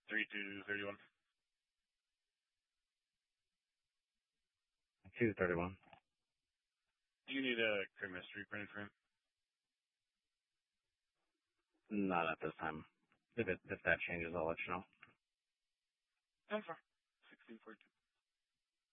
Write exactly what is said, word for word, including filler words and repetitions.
three two thirty-one. two thirty-one. Do you need a criminal history printed for him? Not at this time. If it, if that changes, I'll let you know. That's fine. sixteen forty-two.